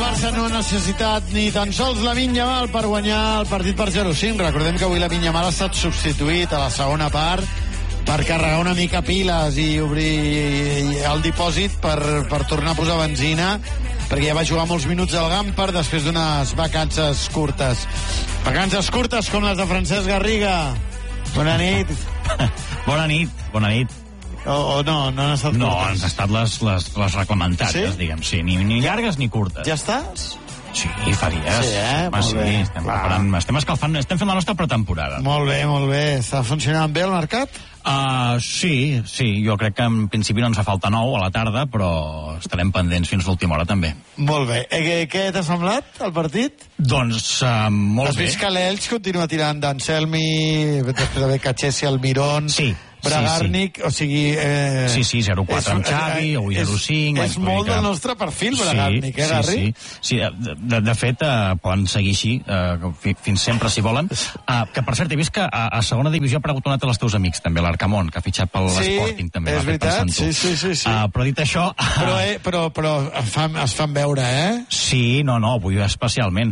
Barça no ha necessitat ni tan sols Lamine Yamal per guanyar el partit per 0-5. Recordem que avui Lamine Yamal ha estat substituït a la segona part per carregar una mica piles i obrir el dipòsit per tornar a posar benzina, perquè ja va jugar molts minuts al Gampar després d'unes vacances curtes. Vacances curtes com les de Francesc Garriga. Bona nit. Bona nit, bona nit. O no han estat curtes? No, han estat les reglamentàries, sí? Diguem, sí, ni llargues ni curtes. Ja estàs? Sí, fa dies. Sí, molt bé. Estem escalfant, estem fent la nostra pretemporada. Molt bé. Està funcionant bé el mercat? Sí, jo crec que en principi no ens fa falta 9 a la tarda, però estarem pendents fins l'última hora també. Molt bé. Què t'ha semblat, el partit? Doncs molt bé. Has vist que l'Elx continua tirant d'Anselmi, després d'haver Cachesi, Almirón... Sí. Bragarnik, sí. O sigui... Sí, 0-4 amb Xavi, avui 0-5... És molt del nostre perfil, Bragarnik, Garri? Sí. De fet, poden seguir així, fins sempre, si volen. Que, per cert, he vist que a segona divisió ha preguntat a els teus amics, també, l'Arcamón, que ha fitxat pel Sporting, també. Sí, és veritat, sí. Però dit això... Però es fan veure, eh? Sí, no, avui especialment.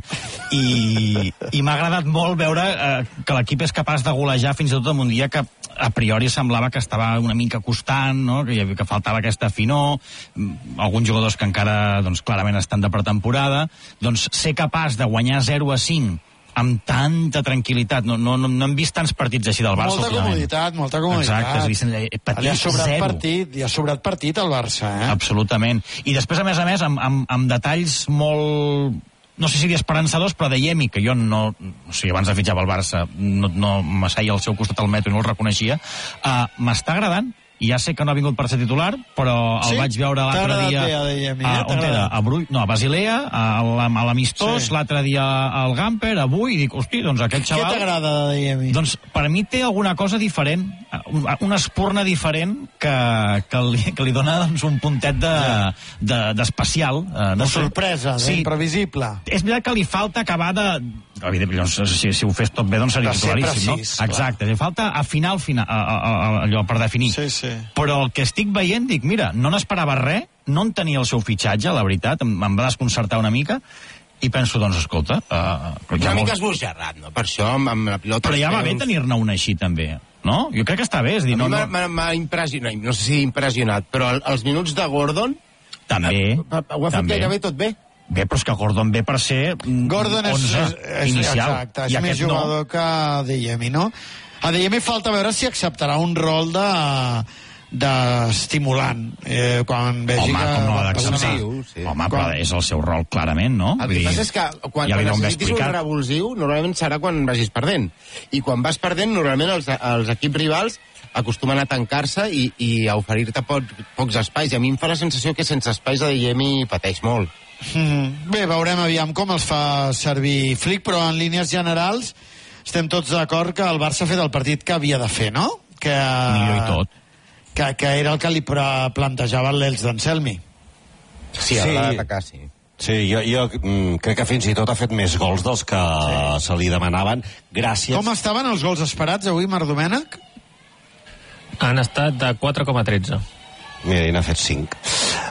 I m'ha agradat molt veure que l'equip és capaç de golejar fins i tot en un dia que a priori semblava que estava una mica costant, no? que faltava aquesta finor, alguns jugadors que encara doncs, clarament estan de pretemporada, doncs ser capaç de guanyar 0-5 amb tanta tranquil·litat, no hem vist tants partits així del Barça. Molta comoditat. Exacte, li ha sobrat partit al Barça, eh? Absolutament. I després, a més, amb detalls molt... No sé si dir esperançadors, però de Yemi, que jo no... O sigui, abans de fitxar pel Barça no m'asseia al seu costat al metro i no el reconeixia. M'està agradant. I ja sé que no ha vingut per ser titular, però el vaig veure l'altre dia... On era? A Basilea, a l'Amistós, l'altre dia al Gamper, avui, i dic, hosti, doncs aquest xaval... Què t'agrada de Yemi? Doncs per mi té alguna cosa diferent, una espurna diferent que li dona doncs, un puntet d'especial. De sorpresa, d'imprevisible. És veritat que li falta acabar de... Evidentment, si ho fes tot bé, doncs seria titularíssim, no? Exacte, li falta afinar allò per definir. Sí. Però el que estic veient, dic, mira, no n'esperava res, no en tenia el seu fitxatge, la veritat, em va desconcertar una mica, i penso, doncs, escolta... Una mica esbojarrat, no? Per això, amb la pilota... Però ja va bé tenir-ne una així, també, no? Jo crec que està bé, és dir... A mi m'ha impressionat, no sé si impressionat, però els minuts de Gordon... També. Ho ha fet gairebé tot bé. Bé, però és que Gordon ve per ser Gordon 11 inicial. Exacte, és més jugador que Adeyemi, no? A Adeyemi falta veure si acceptarà un rol d'estimulant quan vegi que... Home, com no ha d'acceptar? Home, però és el seu rol, clarament, no? El que passa és que quan necessitis un revulsiu, normalment serà quan vagis perdent. I quan vas perdent, normalment els equips rivals acostumen a tancar-se i a oferir-te pocs espais. I a mi em fa la sensació que sense espais Adeyemi pateix molt. Bé, veurem aviam com els fa servir Flick, però en línies generals estem tots d'acord que el Barça ha fet el partit que havia de fer, no? Millor i tot. Que era el que li plantejava l'Elx d'Anselmi. Sí, d'atacar, sí. Sí, jo crec que fins i tot ha fet més gols dels que se li demanaven. Gràcies. Com estaven els gols esperats avui, Marc Domènech? Han estat de 4,13. Mira, n'ha fet 5.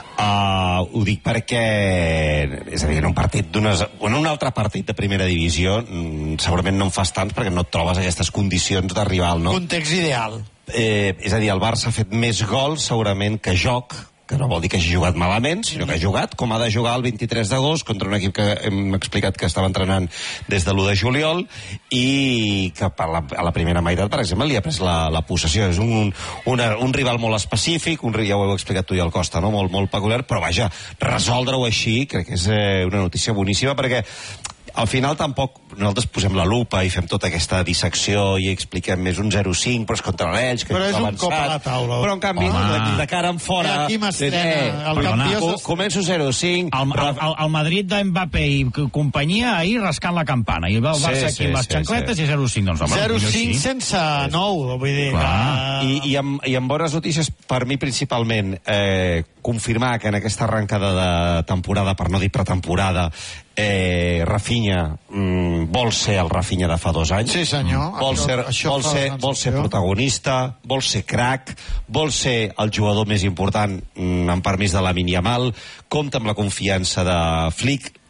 Ho dic perquè, és a dir, en un altre partit de primera divisió segurament no en fas tants perquè no et trobes aquestes condicions de rival, no? Context ideal. És a dir, el Barça ha fet més gols segurament que joc, que no vol dir que hagi jugat malament, sinó que ha jugat com ha de jugar el 23 d'agost contra un equip que hem explicat que estava entrenant des de l'1 de juliol i que a la primera meitat, per exemple, li ha pres la possessió. És un rival molt específic, ja ho heu explicat tu i el Costa, no? Molt peculiar, però vaja, resoldre-ho així crec que és una notícia boníssima perquè al final tampoc nosaltres posem la lupa i fem tota aquesta dissecció i expliquem més un 0-5, però és contra l'Elx, que però és un avançat, cop a la taula. Però en canvi, de cara en fora... Aquí m'estrena. Començo 0-5... El Madrid d'Mbappé i companyia ahir rascant la campana. I el Barça aquí amb les xancletes i 0-5. 0-5 sense 9, vull dir... I amb bones notícies, per mi principalment, confirmar que en aquesta arrencada de temporada, per no dir pretemporada, Rafinha vol ser el Rafinha de fa 2 anys. Sí, senyor. Vol ser protagonista, vol ser crac, vol ser el jugador més important, amb permís de Lamine Yamal, compta amb la confiança de Flick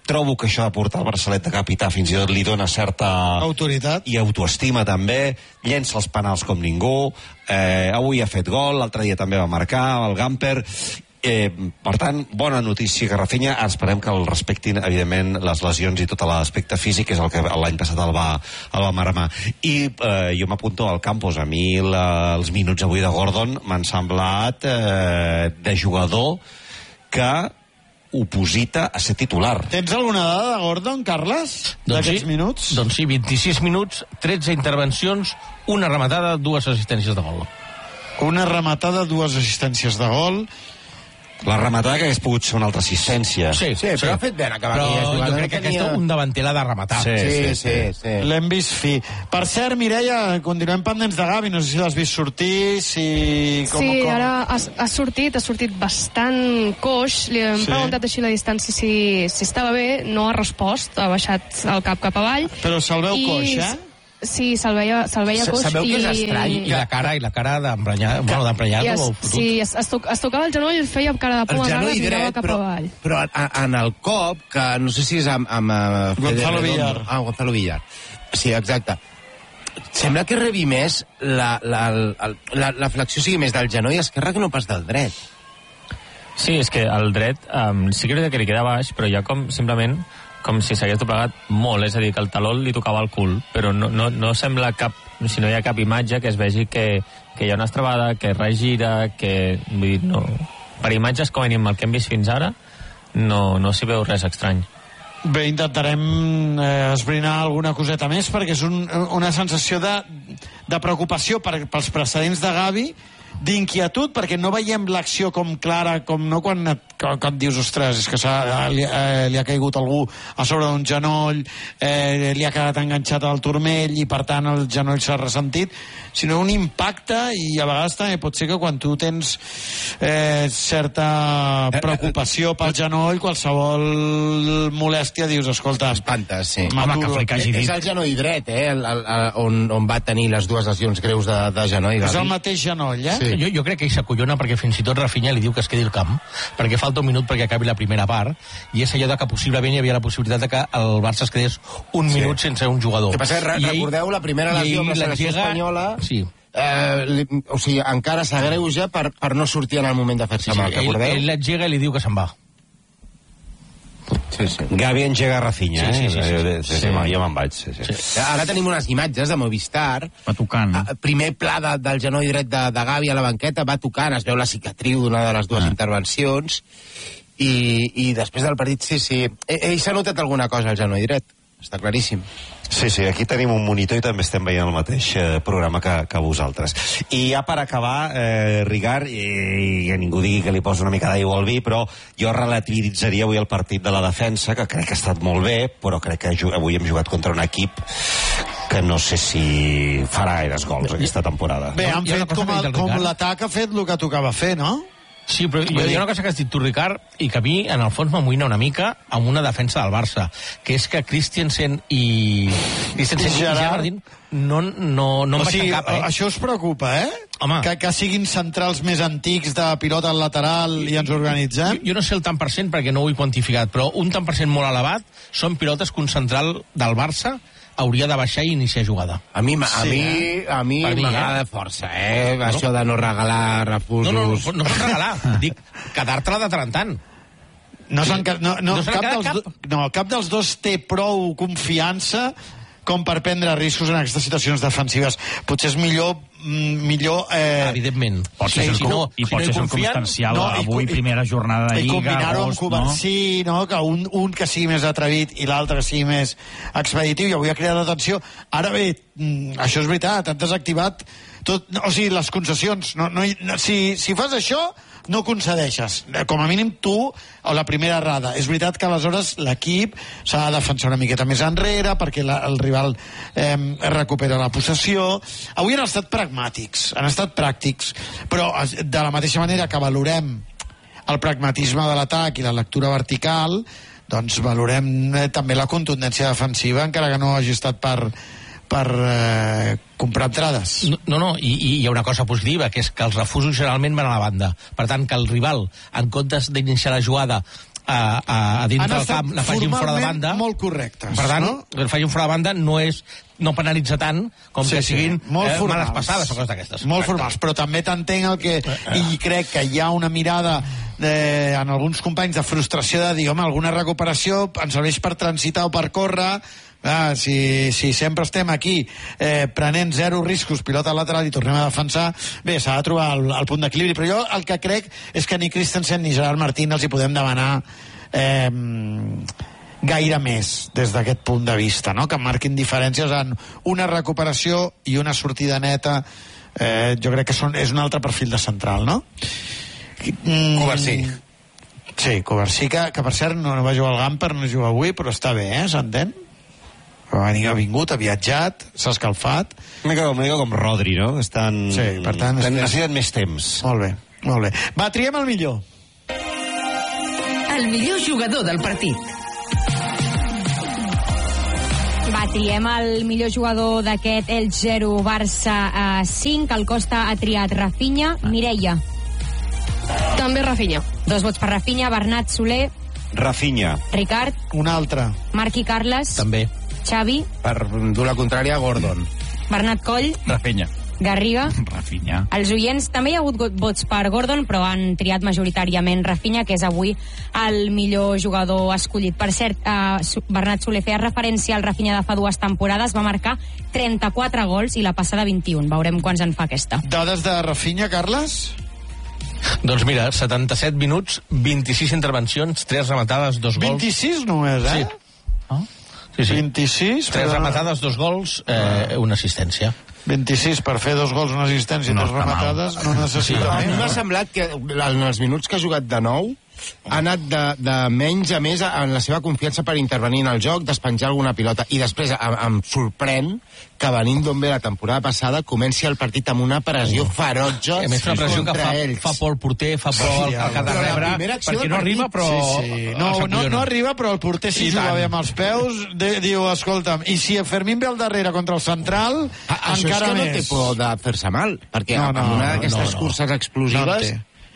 trobo que això de portar el braçalet de capità fins i tot li dona certa autoritat i autoestima també, llença els penals com ningú, avui ha fet gol, l'altre dia també va marcar el Gamper. Per tant, bona notícia que Rafinha, esperem que el respectin evidentment les lesions i tot l'aspecte físic, que és el que l'any passat el va marmar. I jo m'apunto al Campos. A mi els minuts avui de Gordon m'han semblat de jugador que oposita a ser titular. Tens alguna dada de Gordon, Carles? D'aquests minuts? Doncs sí, 26 minuts, 13 intervencions, una rematada, 2 assistències de gol. Una rematada, 2 assistències de gol. La rematada que hagués pogut ser una altra assistència. Sí, però ha fet bé en acabar aquella jugada. Però jo crec que aquesta un davanter l'ha de rematar. Sí. L'hem vist fi. Per cert, Mireia, continuem pendents de Gavi, no sé si l'has vist sortir, ara ha sortit bastant coix, li hem preguntat així la distància si estava bé, no ha respost, ha baixat el cap cap avall. Però se'l veu coix, Sí, se'l veia coix. Sabeu que és estrany? I la cara d'emprenyar-lo. Sí, es tocava el genoll i feia cara de poma negra i mirava cap avall. Però en el cop, que no sé si és amb Gonzalo Villar. Gonzalo Villar. Sí, exacte. Sembla que rebi més la flexió sigui més del genoll esquerre que no pas del dret. Sí, és que el dret sí que li queda baix, però ja simplement com si s'hagués doblegat molt, és a dir, que el taló li tocava el cul, però no sembla si no hi ha cap imatge que es vegi que hi ha una estrabada, que regira, que... Vull dir, no... Per imatges, com a mínim, el que hem vist fins ara, no s'hi veu res estrany. Bé, intentarem esbrinar alguna coseta més, perquè és una sensació de preocupació pels precedents de Gavi, d'inquietud, perquè no veiem l'acció com clara, com no quan et dius, ostres, és que li ha caigut algú a sobre d'un genoll, li ha quedat enganxat al turmell i per tant el genoll s'ha ressentit, sinó un impacte, i a vegades també pot ser que quan tu tens certa preocupació pel genoll, qualsevol molèstia dius, escolta, espantes, sí. És el genoll dret, on va tenir les dues lesions greus de genoll. És el mateix genoll, Sí. Jo crec que ell s'acollona perquè fins i tot Rafinha li diu que es quedi al camp, perquè falta un minut perquè acabi la primera part, i és allò de que possiblement hi havia la possibilitat de que el Barça es quedés un minut sense un jugador. Que passa, recordeu la primera lesió amb la selecció espanyola... Sí. O sigui, encara s'agreuja per no sortir en el moment de fer-se mal, recordeu? Ell l'engega i li diu que se'n va. Sí. Gavi engega Rafinha, jo me'n vaig. Sí. Ara tenim unes imatges de Movistar. Va tocant. Primer pla del genoll dret de Gavi a la banqueta, va tocant, es veu la cicatriu d'una de les dues intervencions, i després del partit, sí. Ell s'ha notat alguna cosa al genoll dret, està claríssim. Sí, aquí tenim un monitor i també estem veient el mateix programa que vosaltres. I ja per acabar, Ricard, i que ningú digui que li posa una mica d'aigua al vi, però jo relativitzaria avui el partit de la defensa, que crec que ha estat molt bé, però crec que avui hem jugat contra un equip que no sé si farà gaires gols aquesta temporada. Bé, han fet com l'atac ha fet el que tocava fer, no? Sí, però hi ha una cosa que has dit tu, Ricard, i que a mi, en el fons, m'amoïna una mica amb una defensa del Barça, que és que Christensen i Gerardín no en baixen cap, Això us preocupa, Home. Que siguin centrals més antics de pilota al lateral i ens organitzem? Jo no sé el tant per cent perquè no ho he quantificat, però un tant per cent molt elevat són pilotes que un central del Barça hauria de baixar i iniciar jugada. A mi m'agrada força, això de no regalar refusos. No són regalar, dic, quedar-te-la de tant en tant. Cap dels dos té prou confiança com per prendre riscos en aquestes situacions defensives. Potser és millor evidentment. Pot ser circumstancial. Avui, primera jornada de Lliga. I combinar-ho amb Covarsí, que un que sigui més atrevit i l'altre que sigui més expeditiu, i avui ha creat atenció. Ara bé, això és veritat, han desactivat tot, o sigui, les concessions. Si fas això, no concedeixes. Com a mínim tu, o la primera errada. És veritat que aleshores l'equip s'ha de defensar una miqueta més enrere perquè el rival recupera la possessió. Avui han estat pragmàtics, han estat pràctics, però de la mateixa manera que valorem el pragmatisme de l'atac i la lectura vertical, doncs valorem també la contundència defensiva, encara que no hagi estat per comprar entrades. No, i hi ha una cosa positiva, que és que els refusos generalment van a la banda. Per tant, que el rival, en comptes d'iniciar la jugada a dintre del camp la facin fora de banda. Molt correctes. Per tant, que facin fora de banda no penalitza tant com que siguin males passades o coses d'aquestes. Molt formals, però també t'entenc el que... I crec que hi ha una mirada en alguns companys de frustració de dir, home, alguna recuperació ens serveix per transitar o per córrer. Si sempre estem aquí prenent 0 riscos, pilota lateral i tornem a defensar, bé, s'ha de trobar el punt d'equilibri, però jo el que crec és que ni Christensen ni Gerard Martín els hi podem demanar gaire més des d'aquest punt de vista, no? Que marquin diferències en una recuperació i una sortida neta. Jo crec que és un altre perfil de central, no? Covarsí. Sí, Covarsí, que per cert no va jugar al Gamper, no juga avui, però està bé, s'entén? Ha vingut, ha viatjat, s'ha escalfat. Una mica com Rodri, no? Sí, per tant... Necessiten més temps. Molt bé, molt bé. Va, triem el millor. El millor jugador del partit. Va, triem el millor jugador d'aquest el 0 Barça 5. El Costa ha triat Rafinha. Mireia. També Rafinha. 2 vots per Rafinha. Bernat Soler. Rafinha. Ricard. Un altre. Marc i Carles. També. Xavi. Per dur la contrària, Gordon. Bernat Coll. Rafinha. Garriga. Rafinha. Els oients també hi ha hagut vots per Gordon, però han triat majoritàriament Rafinha, que és avui el millor jugador escollit. Per cert, Bernat Soler feia referència al Rafinha de fa 2 temporades, va marcar 34 gols i la passada 21. Veurem quants en fa aquesta. Dades de Rafinha, Carles? Doncs mira, 77 minuts, 26 intervencions, 3 rematades, 2 gols. 26 només, Sí. Sí. 26? 3 rematades, 2 gols, una assistència. 26 per fer 2 gols, una assistència i 3 rematades, no necessita A mi més. m'ha semblat que en els minuts que ha jugat de nou ha anat de menys a més en la seva confiança per intervenir en el joc, despenjar alguna pilota, i després em sorprèn que venint d'on ve la temporada passada comenci el partit amb una pressió ferotge A més, una pressió que fa por el porter, fa por el que ha de rebre, perquè no arriba, però... No arriba, però el porter si juga bé amb els peus, diu, escolta'm, i si Fermín ve al darrere contra el central, encara més. Això és que no té por de fer-se mal, perquè amb una d'aquestes curses explosives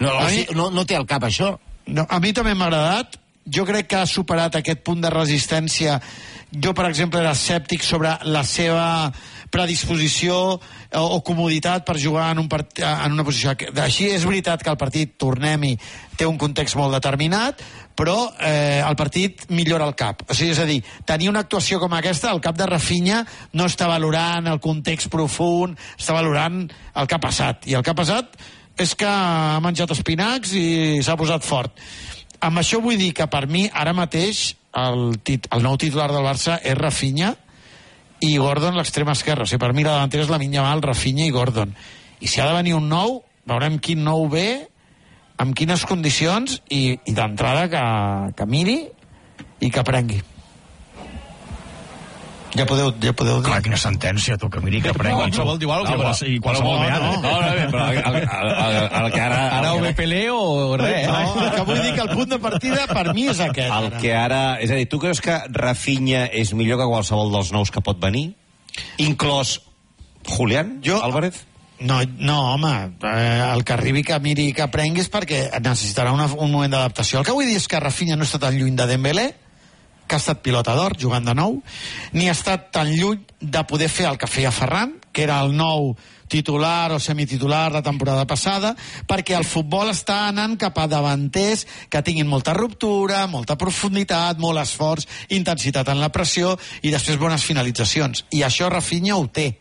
no té al cap això. No, a mi també m'ha agradat. Jo crec que ha superat aquest punt de resistència. Jo, per exemple, era escèptic sobre la seva predisposició o comoditat per jugar en una posició. Així és veritat que el partit, tornem-hi, té un context molt determinat, però el partit millora el cap. O sigui, és a dir, tenir una actuació com aquesta, el cap de Rafinha no està valorant el context profund, està valorant el que ha passat. I el que ha passat és que ha menjat espinacs i s'ha posat fort. Amb això vull dir que per mi ara mateix el nou titular del Barça és Rafinha i Gordon l'extrema esquerra. O sigui, per mi la davantera és Lamine Yamal, Rafinha i Gordon. I si ha de venir un nou, veurem quin nou ve, amb quines condicions, i d'entrada que miri i que prengui. Ja podeu dir. Clar, quina sentència, tu, que miri que prengui. Qualsevol diu alguna cosa. I qualsevol beat. Però el que ara... Ara o bé Pelé o res. No, que vull dir que el punt de partida per mi és aquest. El que ara... És a dir, tu creus que Rafinha és millor que qualsevol dels nous que pot venir? Inclòs Julián Álvarez? No, home, el que arribi, que miri i que prengui és perquè necessitarà un moment d'adaptació. El que vull dir és que Rafinha no està tan lluny de Dembélé, que ha estat pilota d'or jugant de nou, ni ha estat tan lluny de poder fer el que feia Ferran, que era el nou titular o semititular la temporada passada, perquè el futbol està anant cap a davanters que tinguin molta ruptura, molta profunditat, molt esforç, intensitat en la pressió i després bones finalitzacions. I això Rafinha ho té.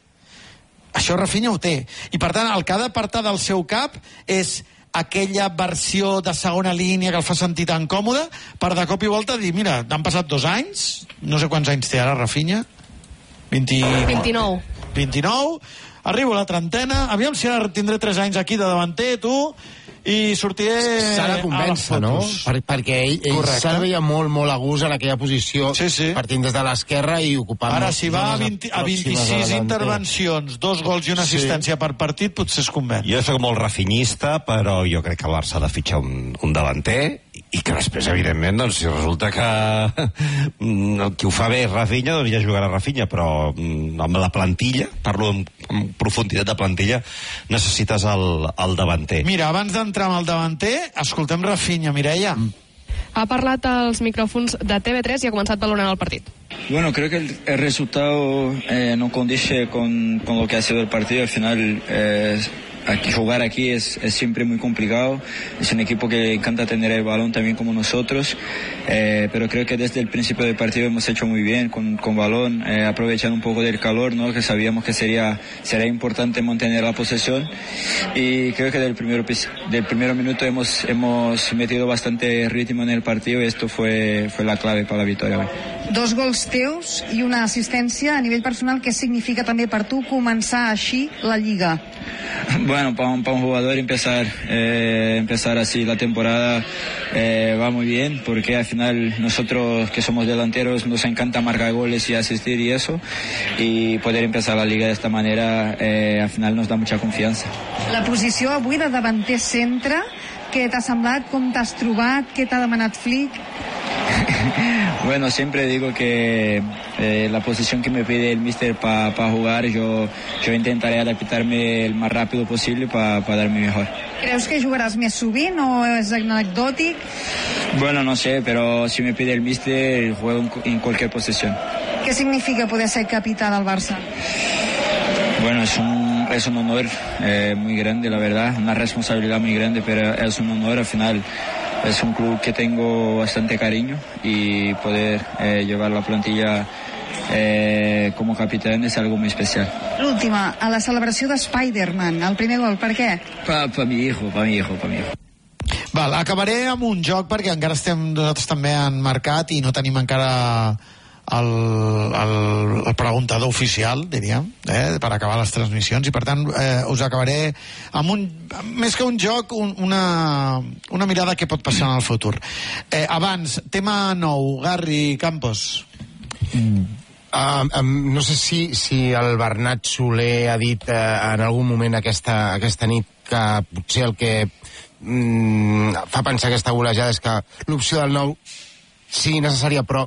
I per tant el que ha d'apartar del seu cap és aquella versió de segona línia que el fa sentir tan còmode, per de cop i volta dir, mira, han passat 2 anys, no sé quants anys té ara Rafinha, 29, arribo a la trentena, aviam si ara tindré 3 anys aquí de davanter, tu, i sortiré s'ha de convèncer, no? Perquè ell s'ha de veia molt a gust en aquella posició, partint des de l'esquerra i ocupant... Ara, si va a 26 intervencions, 2 gols i una assistència per partit, potser es conven. Jo soc molt rafinyista, però jo crec que el Barça ha de fitxar un davanter, i que després, evidentment, doncs, si resulta que qui ho fa bé és Rafinha, doncs ja jugarà Rafinha, però amb la plantilla, parlo amb profunditat de plantilla, necessites el davanter. Mira, abans d'entrar amb el davanter, escoltem Rafinha, Mireia. Ha parlat als micròfons de TV3 i ha començat valorant el partit. Bueno, creo que el resultado no condice con lo que ha sido el partido. Al final, jugar aquí es siempre muy complicado. Es un equipo que encanta tener el balón también como nosotros. Pero creo que desde el principio del partido hemos hecho muy bien con balón, aprovechando un poco del calor, ¿no? Que sabíamos que sería importante mantener la posesión. Y creo que del primer minuto hemos metido bastante ritmo en el partido y esto fue la clave para la victoria hoy. 2 gols teus i una assistència a nivell personal. Què significa també per tu començar així la Lliga? Bueno, para un jugador empezar así la temporada va muy bien, porque al final nosotros que somos delanteros nos encanta marcar goles y asistir y eso, y poder empezar la Liga de esta manera al final nos da mucha confianza. La posició avui de davanter centre, què t'ha semblat, com t'has trobat, què t'ha demanat Flick? Bueno, siempre digo que la posición que me pide el míster para jugar, yo intentaré adaptarme el más rápido posible para dar mi mejor. Creus que jugaràs més sovint o és anecdòtic? Bueno, no sé, pero si me pide el míster, juego en cualquier posición. Què significa poder ser capità del Barça? Bueno, es un honor muy grande, la verdad, una responsabilidad muy grande, pero es un honor al final. Es un club que tengo bastante cariño y poder llevar la plantilla como capitán es algo muy especial. L'última, a la celebració de Spider-Man, el primer gol, per què? Pa mi hijo. Val, acabaré amb un joc perquè encara estem nosaltres també en mercat i no tenim encara el preguntador oficial, diríem, per acabar les transmissions, i per tant us acabaré amb més que un joc, una mirada que pot passar en el futur. Abans, tema nou, Garri Campos. No sé si el Bernat Soler ha dit en algun moment aquesta nit que potser el que fa pensar aquesta golejada és que l'opció del nou sigui necessària, però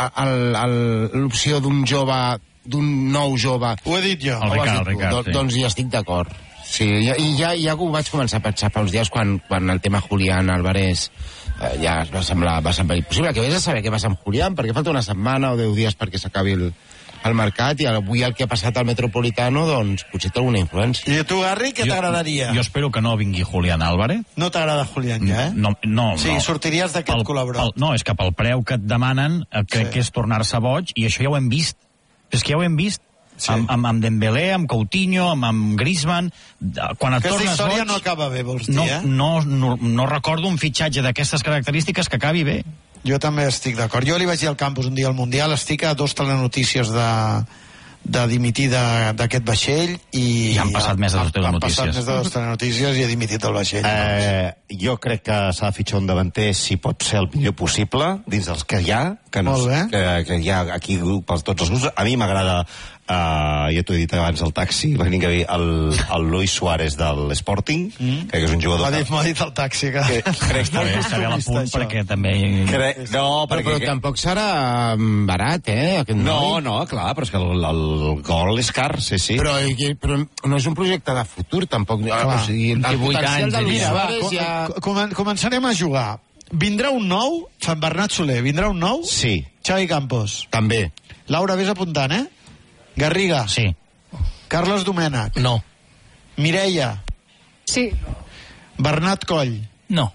l'opció d'un nou jove... Ho he dit jo. El Ricard, sí. Doncs hi estic d'acord. Sí, i ja ho vaig començar a pensar fa uns dies quan el tema Julián Álvarez ja va semblar impossible. Que vés a saber què passa amb Julián, perquè falta una setmana o 10 dies perquè s'acabi el mercat, i avui el que ha passat al Metropolitano, doncs potser té alguna influència. I a tu, Garri, què t'agradaria? Jo espero que no vingui Julián Álvarez. No t'agrada Julián ja, No. Sí, sortiries d'aquest col·laborat. No, és que pel preu que et demanen crec que és tornar-se boig, i això ja ho hem vist. És que ja ho hem vist. Sí. Amb Dembélé, amb Coutinho, amb Griezmann. Quan et tornes història boig, no acaba bé, vols dir, no recordo un fitxatge d'aquestes característiques que acabi bé. Jo també estic d'acord. Jo li vaig dir al campus un dia al Mundial, estic a 2 telenotícies de dimitir d'aquest vaixell i... Ja han passat més de 2 telenotícies. Han passat més de 2 telenotícies i he dimitit el vaixell. Jo crec que s'ha de fitxar un davanter si pot ser el millor possible dins dels que hi ha, que hi ha aquí pels tots els grups. A mi m'agrada, ja t'ho he dit abans al taxi, venint a dir el Luis Suárez de l'Sporting, que és un jugador... M'ha dit el taxi, que... Crec que està bé a la punt, perquè també... Però tampoc serà barat, No, clar, però és que el gol és car, sí. Però no és un projecte de futur, tampoc. O sigui, el potencial de Luis Suárez ja... Començarem a jugar. Vindrà un nou, Sant Bernat Soler, vindrà un nou? Sí. Xavi Campos. També. Laura, vés apuntant, Garriga. Sí. Carles Domènech. No. Mireia. Sí. Bernat Coll. No.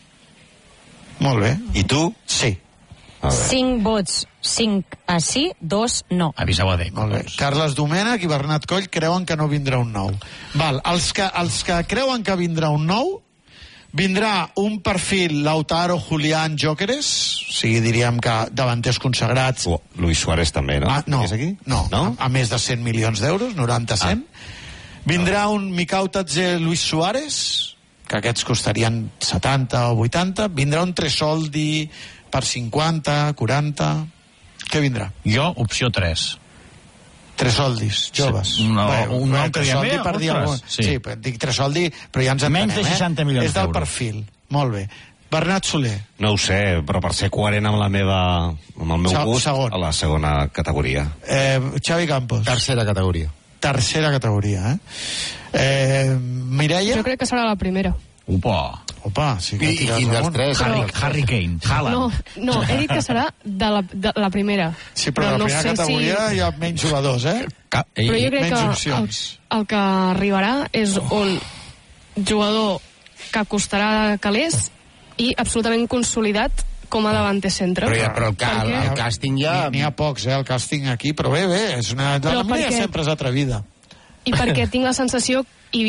Molt bé. I tu? Sí. 5 vots, 5 a sí, 2 no. Aviseu a Déu. Molt bé. Carles Domènech i Bernat Coll creuen que no vindrà un nou. Val, els que creuen que vindrà un nou, vindrà un perfil Lautaro, Julián, Jóqueres, o sigui, diríem que davanters consagrats. Luis Suárez també, no? No, és aquí? no? A més de 100 milions d'euros, 90-100. Vindrà un Mikau Tatze, Luis Suárez, que aquests costarien 70 o 80. Vindrà un Tresoldi per 50, 40. Què vindrà? Jo, opció 3. Tresoldis, joves. Sí, un nom que diem bé, per dir algun... Sí, dic Tresoldi, però ja ens entenem, menys de 60 milions és del d'euros. perfil. Molt bé. Bernat Soler. No ho sé, però per ser coherent amb el meu gust, segon. a la segona categoria. Xavi Campos. Tercera categoria. Tercera categoria, Mireia? Jo crec que serà la primera. Upa. Opa, sí que I quin dels tres? Harry Kane, Haaland. No, he dit que serà de la primera. Sí, però de la primera categoria hi ha menys jugadors, Però jo crec que el que arribarà és un jugador que costarà calés i absolutament consolidat com a davanter centre. Però el càsting ja... N'hi ha pocs, el càsting aquí, però bé, és una... La media sempre és atrevida. I perquè tinc la sensació,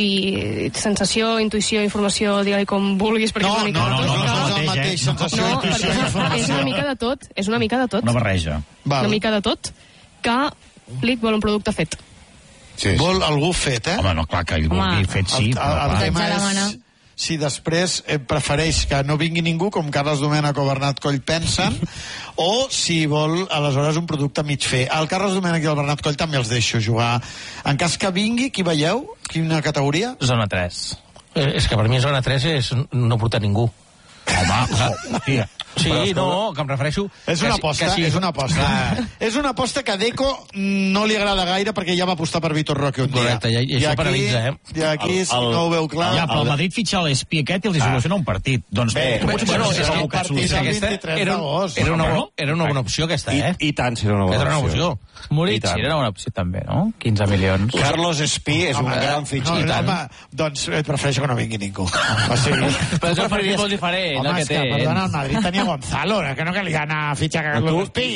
intuïció, informació, digue-li com vulguis, perquè és el mateix, sensació, intuïció, informació. És una mica de tot. Una barreja. Una mica de tot, que Flick vol un producte fet. Vol algú fet, Home, no, clar, que ell vulgui fet, sí. El tema és... Si després prefereix que no vingui ningú, com Carles Domènech o Bernat Coll pensen, o si vol, aleshores, un producte mig fer. El Carles Domènech i el Bernat Coll també els deixo jugar. En cas que vingui, qui veieu? Quina categoria? Zona 3. És que per mi zona 3 és no portar ningú. Home, hòstia. Sí, no, que em refereixo... És una aposta, és una aposta. És una aposta que a Deco no li agrada gaire perquè ja va apostar per Vitor Roque un dia. Correcte, i això paralitza, I aquí no ho veu clar. Ja, però el Madrid fitxa l'Espí aquest i els soluciona un partit. Doncs bé, és un partit el 23 d'agost. Era una bona opció aquesta, I tant, si era una bona opció. Moritz era una opció també, no? 15 milions. Carlos Espí és un gran fitxer. Doncs prefereixo que no vingui ningú. Però és un partit molt diferent, el que té. Perdona, el Madrid tenia Gonzalo, que no calia anar a fitxar a Carlos Espí.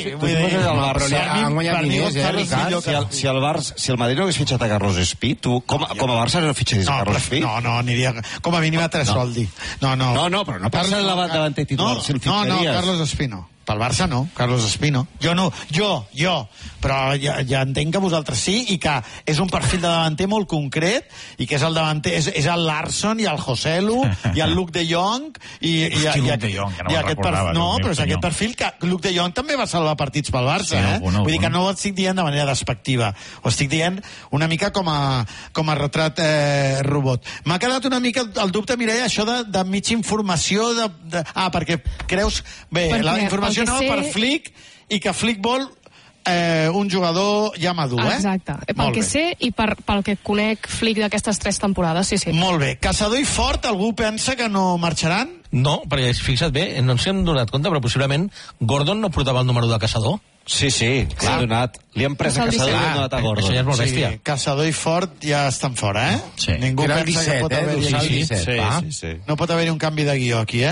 Han guanyat diners, Si el Madrid no hagués fitxat a Carlos Espí, tu com a Barça no fitxaries a Carlos Espí? No, aniria com a mínim a Tresoldi. No, però no passa el davanter titular, si el fitxaries. No, Carlos Espí no. Pel Barça no, Carlos Espí no. Jo. Però ja entenc que vosaltres sí, i que és un perfil de davanter molt concret, i que és el davanter, és el Larsson i el Joselu i el Luke de Jong i Luke de Jong, que no me'n recordava. No, però és aquest perfil que Luke de Jong també va salvar partits pel Barça, Vull dir que no ho estic dient de manera despectiva, ho estic dient una mica com a retrat robot. M'ha quedat una mica el dubte, Mireia, això de mitja informació perquè creus... Bé, la informació anava per Flick, i que Flick vol un jugador ja madur, Exacte, pel que sé i pel que conec Flick d'aquestes 3 temporades, sí. Molt bé. Caçador i Fort, algú pensa que no marxaran? No, perquè fixa't bé, no ens hem donat compte, però possiblement Gordon no portava el número de Caçador. Sí, clar. Li han pres a Caçador i li han donat a Gordon. Això ja és molt bèstia. Caçador i Fort ja estan fora, Sí. Ningú pensa que pot haver-hi... Sí. No pot haver-hi un canvi de guió aquí,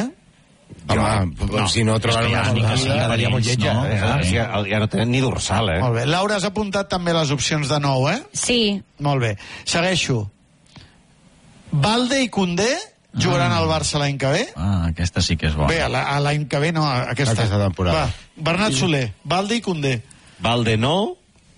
Home, si no trobaran una quedaria molt lletja. Ja no tenen ni dorsal, Molt bé. Laura, has apuntat també les opcions de nou, Sí. Molt bé. Segueixo. Balde i Koundé jugaran al Barça l'any que ve? Aquesta sí que és bona. Bé, l'any que ve no, aquesta temporada. Bernat Soler, Balde i Koundé. Balde no,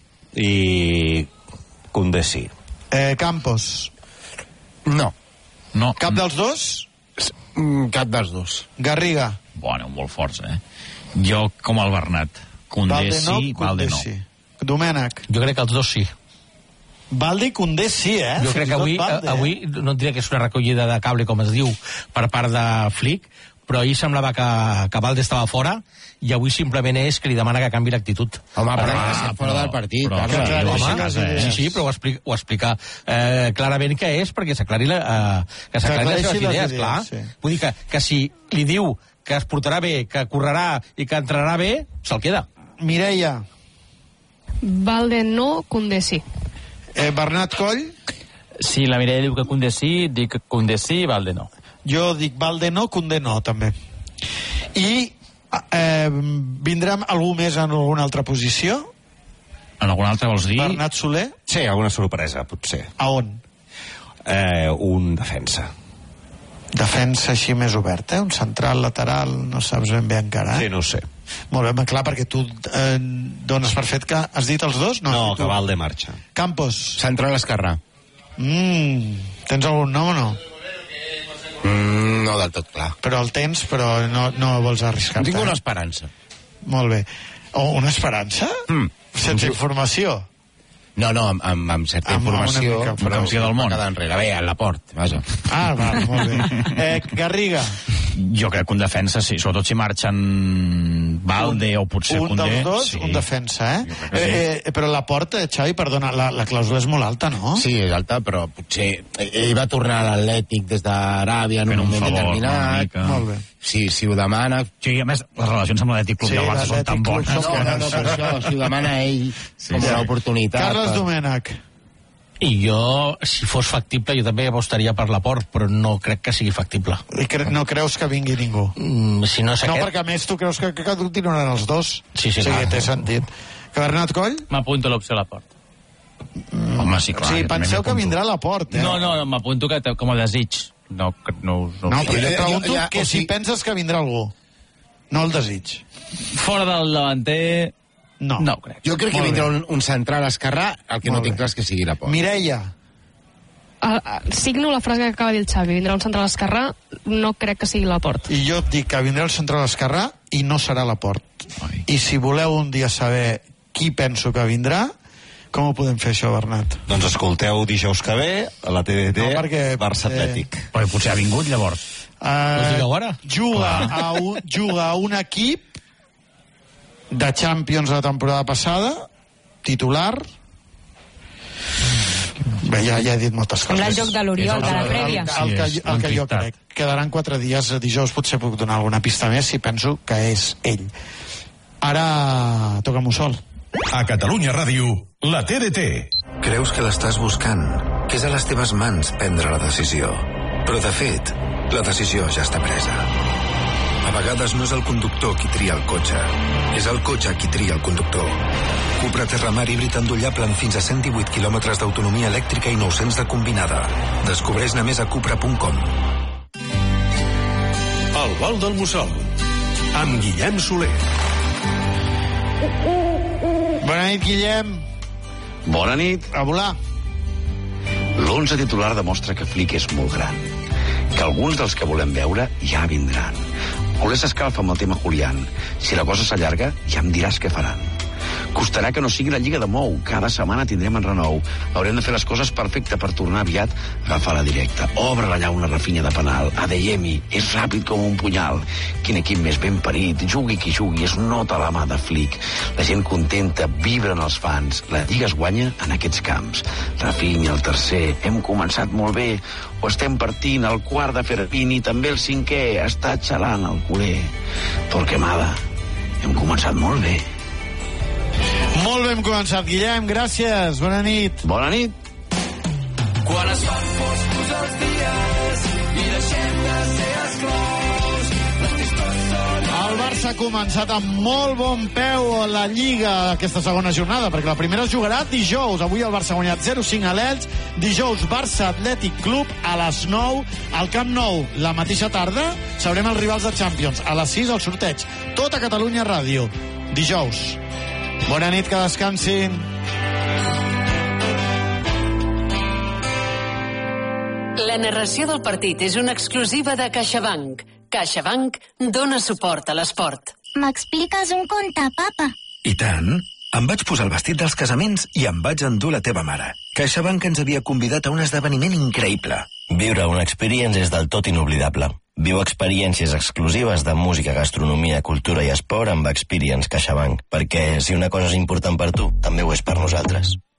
i Koundé sí. Campos. No. Cap dels dos? Cap dels dos. Garriga. Bueno, molt forts, Jo, com el Bernat. Koundé sí, Balde no. Domènech. Jo crec que els dos sí. Balde i Koundé sí, Jo crec que avui no et diré que és una recollida de cable, com es diu, per part de Flick, però ahir semblava que Balde estava fora, i avui simplement és que li demana que canvi l'actitud. Home, però fora del partit. Sí, però ho explica clarament que és perquè s'aclari les seves idees, clar. Vull dir que si li diu que es portarà bé, que correrà i que entrarà bé, se'l queda. Mireia. Balde no, Koundé sí. Bernat Coll? Si la Mireia diu que Koundé sí, dic Koundé sí i Balde no. Jo dic Balde no, Koundé no, també. I vindrà algú més en alguna altra posició? En alguna altra vols dir? Bernat Soler? Sí, alguna sorpresa, potser. A on? Un defensa. Defensa així més obert, Un central, lateral, no saps ben bé encara, Sí, no ho sé. Molt bé, clar, perquè tu dones per fet que has dit els dos? No, que Balde marxa. Campos. Central esquerrà. Tens algun nom o no? No del tot clar. Però el tens, però no vols arriscar-te. Tinc una esperança. Molt bé. Una esperança? Sense informació? No, amb certa informació. Campió del món. Quedar enrere. Bé, a la Port, vaja. Val, molt bé. Garriga. Jo crec que un defensa, sí, sobretot si marxen Valde o potser Koundé. Un dels dos, sí. Un defensa, però la porta, Xavi, perdona, la clàusula és molt alta, no? Sí, és alta, però potser ell va tornar a l'Atlètic des d'Aràbia en un moment determinat. Molt bé. Si ho demana... Sí, a més, les relacions amb l'Atlètic Club i el Barça són tan bones. No, per això, si ho demana ell com una oportunitat. Carles Domènech. I jo, si fos factible, jo també apostaria per Laporte, però no crec que sigui factible. I no creus que vingui ningú? Si no és aquest... No, perquè a més tu creus que continuaran els dos. Sí, té sentit. Bernat Coll? M'apunto l'opció Laporte. Home, sí, clar. Sí, penseu que vindrà Laporte. No, m'apunto com a desig. No, però jo et pregunto que si penses que vindrà algú. No el desig. Fora del davanter... No crec. Jo crec que vindrà un central esquerrà, el que no tinc clar és que sigui Laporte. Mireia. Signo la frase que acaba de dir el Xavi. Vindrà un central esquerrà, no crec que sigui Laporte. I jo et dic que vindrà el central esquerrà i no serà Laporte. I si voleu un dia saber qui penso que vindrà, com ho podem fer això, Bernat? Doncs escolteu dijous que ve a la TDT, Barça Atlètic. Però potser ha vingut, llavors. Juga a un equip de Champions la temporada passada, titular. Bé, ja he dit moltes coses. Sembla el joc de l'Oriol, de la prèvia. El que jo crec. Quedaran 4 dies, dijous potser puc donar alguna pista més si penso que és ell. Ara toca Mussol. A Catalunya Ràdio, la TDT. Creus que l'estàs buscant, que és a les teves mans prendre la decisió. Però de fet, la decisió ja està presa. A vegades no és el conductor qui tria el cotxe, és el cotxe qui tria el conductor. Cupra Terramar híbrid endollable amb fins a 118 quilòmetres d'autonomia elèctrica i 900 de combinada. Descobreix-ne més a cupra.com. El gol del Mussol, amb Guillem Soler. Bona nit, Guillem. Bona nit. A volar. L'11 titular demostra que Flick és molt gran, que alguns dels que volem veure ja vindran. Olé s'escalfa amb el tema Julián. Si la cosa s'allarga, ja em diràs què faran. Costarà que no sigui la Lliga de Mou. Cada setmana tindrem en renou. Haurem de fer les coses perfecte per tornar aviat a agafar la directa. Obre la llauna Rafinha de penal. Adeyemi és ràpid com un punyal. Quin equip més ben parit. Jugui qui jugui, es nota la mà de Flick. La gent contenta, vibren els fans. La Lliga es guanya en aquests camps. Rafinha, el tercer. Hem començat molt bé. Ho estem partint. El quart de Ferpini, també el cinquè. Està xalant el culer. Torquemada. Hem començat molt bé. Molt bé hem començat, Guillem, gràcies, bona nit. Bona nit. Quan es fan foscos els dies i deixem de ser esclaus, el Barça ha començat amb molt bon peu a la Lliga aquesta segona jornada, perquè la primera es jugarà dijous. Avui el Barça ha guanyat 0-5 a l'Elx. Dijous, Barça Atlètic Club a les 9 al Camp Nou. La mateixa tarda sabrem els rivals de Champions. A les 6 el sorteig. Tot a Catalunya Ràdio. Dijous. Bona nit, que descansin. La narració del partit és una exclusiva de CaixaBank. CaixaBank dona suport a l'esport. M'expliques un conte, papa? I tant. Em vaig posar el vestit dels casaments i em vaig endur la teva mare. CaixaBank ens havia convidat a un esdeveniment increïble. Viure una experience és del tot inoblidable. Viu experiències exclusives de música, gastronomia, cultura i esport amb Experience CaixaBank, perquè si una cosa és important per tu, també ho és per nosaltres.